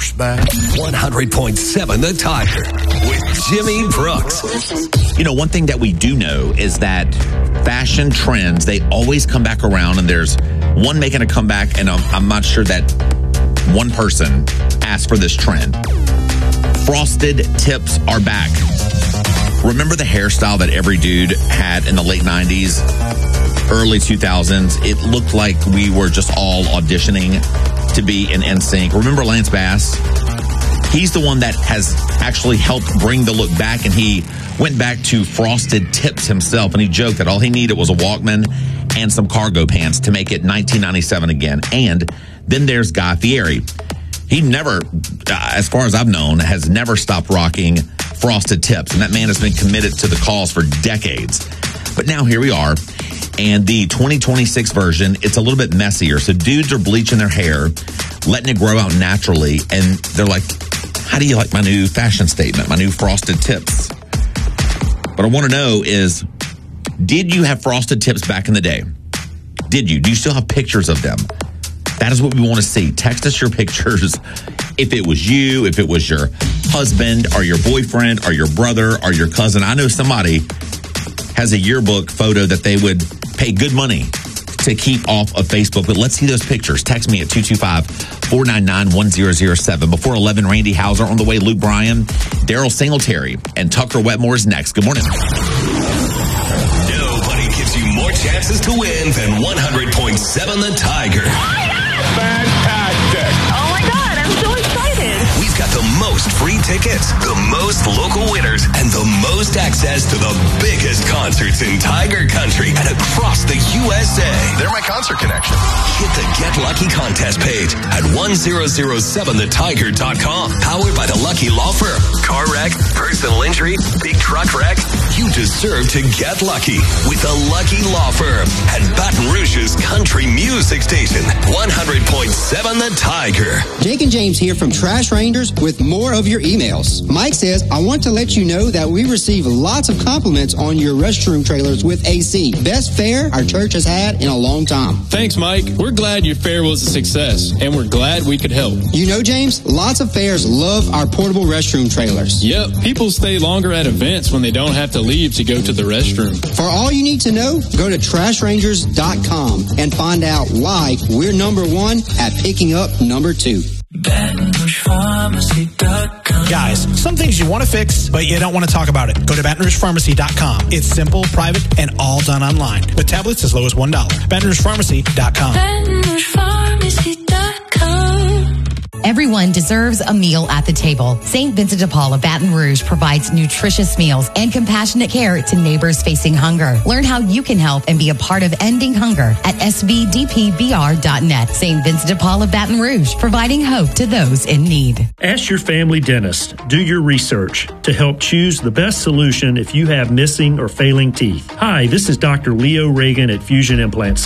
horseback. 100.7 The Tiger with Jimmy Brooks. You know, one thing that we do know is that fashion trends, they always come back around, and there's one making a comeback, and I'm not sure that one person asked for this trend. Frosted tips are back. Remember the hairstyle that every dude had in the late 90s, early 2000s? It looked like we were just all auditioning to be in NSYNC. Remember Lance Bass? He's the one that has actually helped bring the look back, and he went back to frosted tips himself, and he joked that all he needed was a Walkman and some cargo pants to make it 1997 again. And then there's Guy Fieri. He never, as far as I've known, has never stopped rocking frosted tips, and that man has been committed to the cause for decades. But now here we are, and the 2026 version, it's a little bit messier. So dudes are bleaching their hair, letting it grow out naturally, and they're like, how do you like my new fashion statement, my new frosted tips? What I want to know is, did you have frosted tips back in the day? Did you? Do you still have pictures of them? That is what we want to see. Text us your pictures. If it was you, if it was your husband or your boyfriend or your brother or your cousin. I know somebody has a yearbook photo that they would pay good money to keep off of Facebook. But let's see those pictures. Text me at 225-499-1007. Before 11, Randy Hauser on the way. Luke Bryan, Daryl Singletary, and Tucker Wetmore is next. Good morning. Nobody gives you more chances to win than 100.7 The Tiger. Fantastic. Oh my God, I'm so excited. We've got the most free tickets, the most local winners, and the most access to the biggest concerts in Tiger Country and across the USA. They're my concert connection. Hit the Get Lucky contest page at 1007thetiger.com. Powered by the Lucky Law Firm. Car wreck, personal injury, big truck wreck. You deserve to get lucky with the Lucky Law Firm and Baton Rouge's country music station. 100.7 The Tiger. Jake and James here from Trash Rangers with more of your emails. Mike says, I want to let you know that we receive lots of compliments on your restroom trailers with AC. Best fair our church has had in a long time. Thanks, Mike. We're glad your fair was a success, and we're glad we could help. You know, James, lots of fairs love our portable restroom trailers. Yep, people stay longer at events when they don't have to leave to go to the restroom. For all you need to know, go to trashrangers.com and find out why we're number one at picking up number two. Guys, some things you want to fix, but you don't want to talk about it. Go to BatonRougePharmacy.com. It's simple, private, and all done online. With tablets as low as $1. BatonRougePharmacy.com. BatonRougePharmacy.com. Everyone deserves a meal at the table. St. Vincent de Paul of Baton Rouge provides nutritious meals and compassionate care to neighbors facing hunger. Learn how you can help and be a part of ending hunger at svdpbr.net. St. Vincent de Paul of Baton Rouge, providing hope to those in need. Ask your family dentist. Do your research to help choose the best solution if you have missing or failing teeth. Hi, this is Dr. Leo Reagan at Fusion Implants